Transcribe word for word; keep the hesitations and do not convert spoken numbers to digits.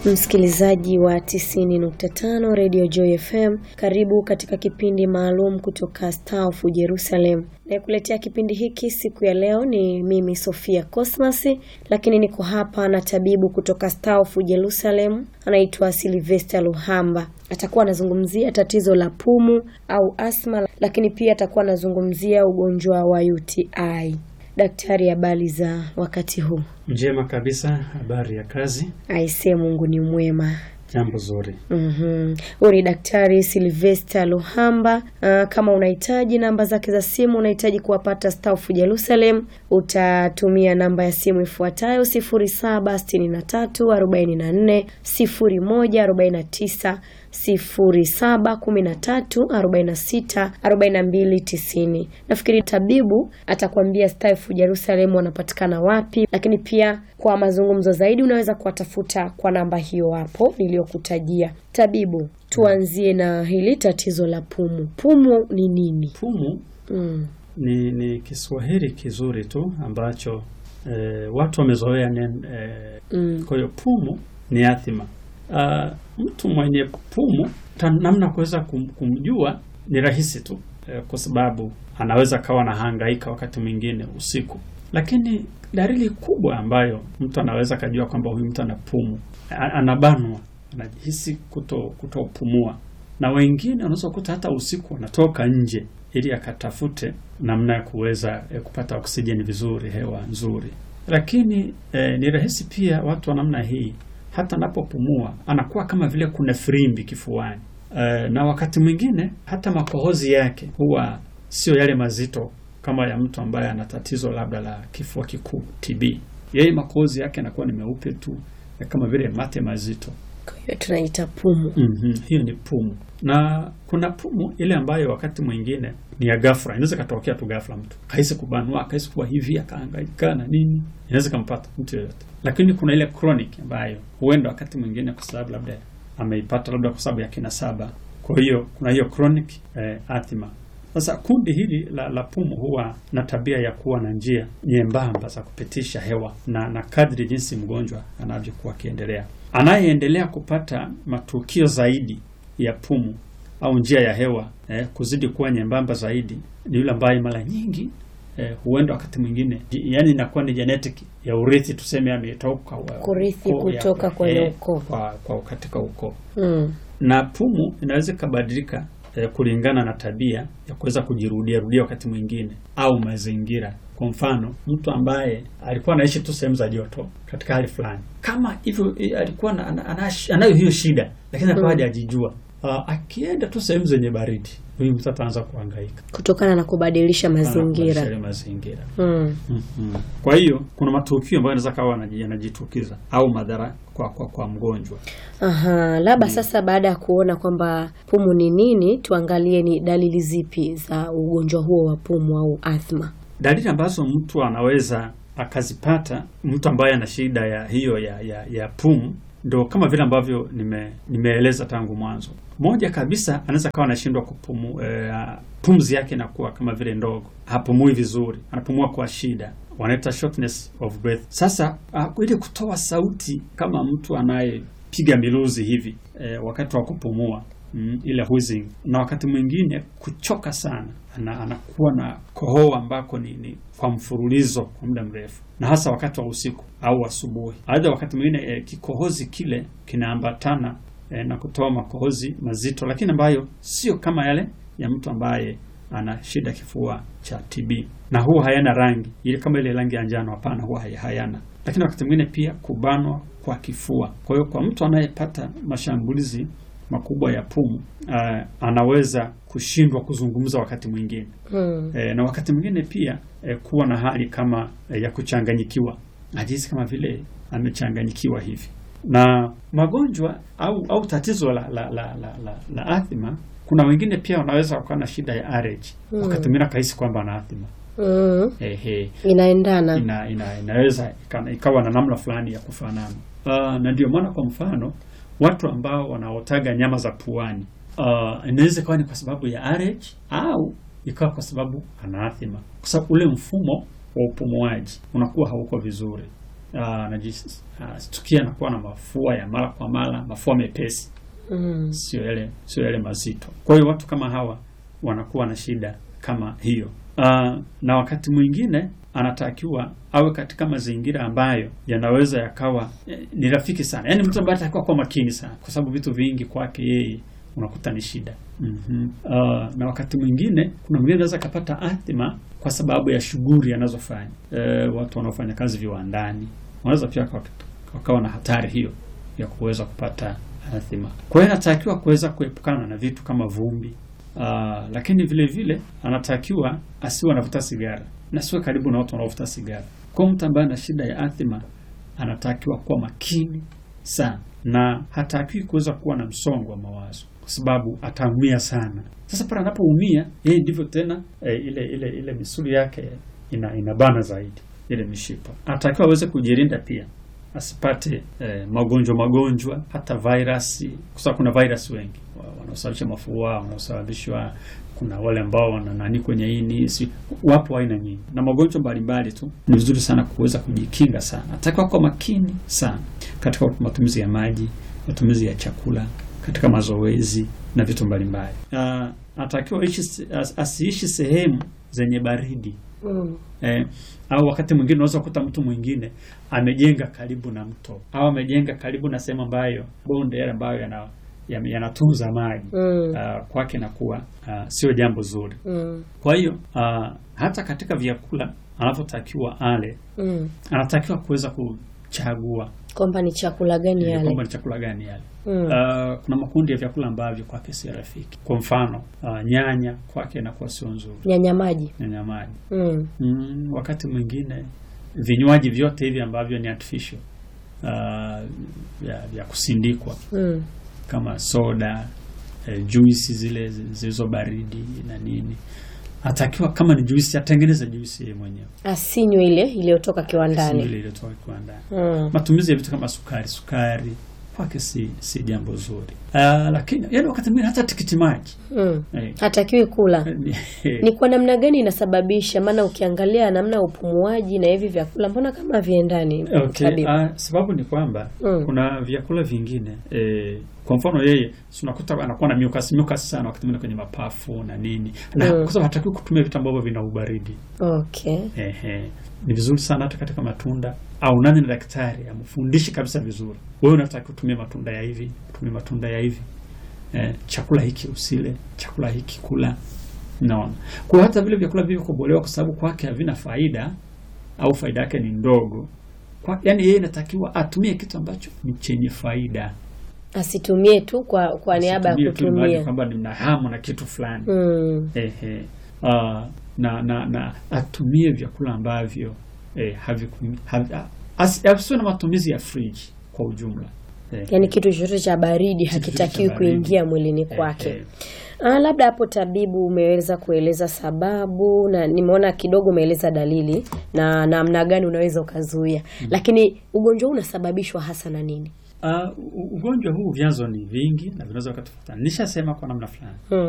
Msikilizaji wa tisini nukta tano Radio Joy F M, karibu katika kipindi maalum kutoka Star of Jerusalem. Na kuletea kipindi hiki siku ya leo ni mimi Sofia Cosmas, lakini niko hapa na tabibu kutoka Star of Jerusalem, anaitwa Sylvester Luhamba. Atakuwa anazungumzia tatizo la pumu au asma, lakini pia atakuwa anazungumzia ugonjwa wa U T I. Daktari, habari za wakati huu? Njema kabisa, habari ya kazi? Aisee, Mungu ni mwema. Jambo zuri. Mhm. Uri Daktari Sylvester Luhamba. Uh, kama unahitaji namba zake za simu, unahitaji kuwapata Star of Jerusalem, utatumia namba ya simu ifuatayo sifuri saba sita tatu arobaini na nne sifuri moja arobaini na tisa sifuri saba kumi na tatu arobaini na sita arobaini na mbili tisini. Nafikiri tabibu atakwambia Star of Jerusalem wanapatikana wapi, lakini pia kwa mazungumzo zaidi unaweza kuwatafuta kwa namba hiyo hapo niliyokutajia. Tabibu, tuanzie na hili tatizo la pumu. Pumu ni nini? Pumu mm. ni, ni Kiswahili kizuri tu ambacho e, watu wamezoea neno e, mm. Kwa hiyo pumu ni athima. Uh, mtu mwenye pumu namna kuweza kum, kumjua ni rahisi tu e, kwa sababu anaweza kawa na hangaika wakati mwingine usiku. Lakini dalili kubwa ambayo mtu anaweza kujua kwamba huyu mtu ana pumu, anabanwa, anajihisi kuto kutopumua. Na wengine wanaweza kukuta hata usiku wanatoka nje ili akatafute namna ya kuweza e, kupata oksijeni vizuri, hewa nzuri. Lakini e, ni rahisi pia watu wa namna hii hata anapopumua anakuwa kama vile kuna frimbi kifuani. E, na wakati mwingine hata makohozi yake huwa sio yale mazito kama ya mtu ambaye ana tatizo labda la kifua kikuu, T B. Yeye makohozi yake yanakuwa ni meupe tu, kama vile mate mazito. Kwa hiyo tunaita pumu. Mhm, hiyo ni pumu. Na kuna pumu ile ambayo wakati mwingine ni ya ghafla. Inaweza katokea tu ghafla, mtu kaisi kubanwa, kaisi kuwa hivi, akahangaika na nini. Inaweza kumpata mtu yeyote. Lakini kuna ile chronic ambayo huenda wakati mwingine kwa sababu labda ameipata labda kwa sababu ya kinasaba. Kwa hiyo kuna hiyo chronic eh, asthma. Sasa kundi hili la, la pumu huwa na tabia ya kuwa na njia nyembamba za kupitisha hewa, na, na kadri jinsi mgonjwa anavyokuwa akiendelea. Anayeendelea kupata matukio zaidi ya pumu au njia ya hewa eh, kuzidi kuwa nyembamba zaidi ni yule ambaye mara nyingi eh, huenda wakati mwingine yani inakuwa ni genetic ya urithi, tuseme ametoka kurithi kutoka kwa eh, ukoo kwa, kwa katika ukoo. Mm. Na pumu inaweza kubadilika eh, kulingana na tabia ya kuweza kujirudia rudia wakati mwingine au mazingira. Kwa mfano, mtu ambaye alikuwa anaishi tu sehemu za joto katika hali fulani, kama hivyo alikuwa anayo hiyo shida, lakini akawa hajijua. Uh, akienda tu sehemu zenye baridi, huyu mtu ataanza kuhangaika kutokana na kubadilisha mazingira. Na mazingira. Mm. Mm-hmm. Kwa hiyo kuna matukio ambayo yanaweza kawa yanajitukiza au madhara kwa kwa, kwa mgonjwa. Aha, labda mm. Sasa baada ya kuona kwamba pumu ni nini, tuangalie ni dalili zipi za ugonjwa huo wa pumu au asthma. Dalili ambazo mtu anaweza akazipata, mtu ambaye ana shida ya hiyo ya ya, ya pumu, ndio kama vile ambavyo nime nimeeleza tangu mwanzo. Moja kabisa, anaweza kawa anashindwa kupumu, e, pumzi yake inakuwa kama vile ndogo, hapumui vizuri, anapumua kwa shida, wanaita shortness of breath. Sasa ili kutoa sauti kama mtu anayepiga miluzi hivi e, wakati wa kupumua, mm, ile wheezing, na wakati mwingine kuchoka sana, ana, anakuwa na kohoa ambako ni, ni kwa mfululizo kwa muda mrefu, na hasa wakati wa usiku au asubuhi. Aidha wakati mwingine e, kikohozi kile kinaambatana e, na kutoa makohozi mazito, lakini ambayo sio kama yale ya mtu ambaye ana shida kifua cha T B, na huwa hayana rangi ile kama ile rangi ya njano, hapana, huwa hayana. Lakini wakati mwingine pia kubanwa kwa kifua. Kwa hiyo kwa mtu anayepata mashambulizi makubwa ya pumu, uh, anaweza kushindwa kuzungumza wakati mwingine. Mm. E, na wakati mwingine pia e, kuwa na hali kama e, ya kuchanganyikiwa. Ajisi kama vile amechanganyikiwa hivi. Na magonjwa au au tatizo la la la la, la, la asthma, kuna wengine pia wanaweza kuwa na shida ya allergy. Mm. Wakati mwingine kahisi kwamba ana asthma. Mm. Ehe. Inaendana. Ina, ina inaweza ikawa na namna fulani ya kufanana. Uh, na ndio maana kwa mfano watu ambao wanaotaga nyama za puani, uh, inaweza kuwa ni kwa sababu ya allergy au ikawa kwa sababu ana asthma, kwa sababu ule mfumo wa upumuaji unakuwa hauko vizuri. anajistukia na kuwa na mafua ya mara kwa mara, mafua mepesi. Mm. Sio yale sio yale mazito. Kwa hiyo watu kama hawa wanakuwa na shida kama hiyo. Uh, na wakati mwingine anatakiwa awe katika mazingira ambayo yanaweza yakawa eh, ni rafiki sana. Yaani mtu ambaye atakuwa kwa makini sana kwa sababu vitu vingi kwake yeye unakuta ni shida. Mhm. Uh, na wakati mwingine kuna mwingine anaweza kupata athma kwa sababu ya shughuli anazofanya. Eh, watu wanaofanya kazi viwandani wanaweza pia wakawa na hatari hiyo ya kuweza kupata athma. Kwa hiyo anatakiwa kuweza kuepukana na vitu kama vumbi. Uh, lakini vile vile anatakiwa asiwe anavuta sigara na siwe karibu na watu wanaovuta sigara. Kwa mtu ambaye ana shida ya athma anatakiwa kuwa makini sana na hatakiwi kuweza kuwa na msongo wa mawazo kwa sababu ataumia sana. Sasa pale anapoumia yeye ndivyo tena e, ile ile ile misuli yake ina inabana zaidi ile mishipa. Anatakiwa aweze kujilinda pia asipate eh, magonjwa magonjwa hata virusi, kwa sababu kuna virus wengi wanaosababisha mafua, wanaosababishwa, kuna wale ambao wana nani kwenye ini, si wapo aina nyingi na magonjwa mbalimbali tu. Ni vizuri sana kuweza kujikinga sana. Atakiwa kwa makini sana katika matumizi ya maji, matumizi ya chakula, katika mazoezi na vitu mbalimbali. Uh, atakiwa as, asiishi sehemu zenye baridi. Mm. Eh, au wakati mwingine unaweza kukuta mtu mwingine amejenga karibu na mto au amejenga karibu na sehemu ambayo bonde yale ambayo yana yanatunza ya maji. Mm. Uh, kwake inakuwa uh, sio jambo zuri. Mm. Kwa hiyo uh, hata katika vyakula anapotakiwa ale, mm. anatakiwa kuweza kuchagua kwamba ni chakula gani yale. Kwamba ni chakula gani yale. Mm. Uh, kuna makundi ya vyakula ambavyo kwake si rafiki. Kwa mfano, uh, nyanya kwake inakuwa sio nzuri. Nyanya maji. Nyanya maji. Mm. Mm, wakati mwingine vinywaji vyote hivi ambavyo ni artificial, uh, ya, ya kusindikwa. Mm. Kama soda, eh, juisi zile zilizo baridi na nini. Atakiwa kama ni juisi atengeneze juisi yeye mwenyewe. Asinywe ile iliyotoka kiwandani. Ile iliyotoka kiwandani. Mm. Matumizi ya vitu kama sukari, sukari kwake si si jambo zuri. Uh, lakini yani wakati mwingine hata tikiti maji. Mm. Eh. Hatakiwi kula. Ni kwa namna gani inasababisha? Maana ukiangalia namna upumuaji na hivi vyakula mbona kama viendani? Okay. Uh, sababu ni kwamba mm. kuna vyakula vingine eh, kwa mfano yeye tunakuta anakuwa na mucus mucus sana wakati mwingine kwenye mapafu na nini. Na mm. kwa sababu hatakiwi kutumia vitu ambavyo vina ubaridi. Okay. Ehe. Ni vizuri sana hata katika matunda au nani na daktari amfundishe kabisa vizuri. Wewe unataka kutumia matunda ya hivi, kutumia matunda ya hivi. Eh, chakula hiki usile, chakula hiki kula. Naona. Kwa hata vile vyakula vivyo kubolewa kwa sababu kwake havina faida au faida yake ni ndogo. Kwa yani yeye anatakiwa atumie kitu ambacho ni chenye faida. Asitumie tu kwa kwa niaba ya kutumia kwamba nina hamu na kitu fulani. Mm. Ehe. Uh, na na na atumie vyakula ambavyo eh haviku asiwe na matumizi ya fridge kwa ujumla. Eh. Yaani kitu chochote cha baridi hakitakiwi kuingia mwilini kwake. Eh, eh. Ah, labda hapo tabibu umeweza kueleza sababu na nimeona kidogo umeeleza dalili na namna gani unaweza ukazuia. Mm. Lakini ugonjwa huu unasababishwa hasa na nini? Uh, ugonjwa huu vyanzo ni vingi na vinaweza kutofautina. Nishasema kwa namna fulani. Mm.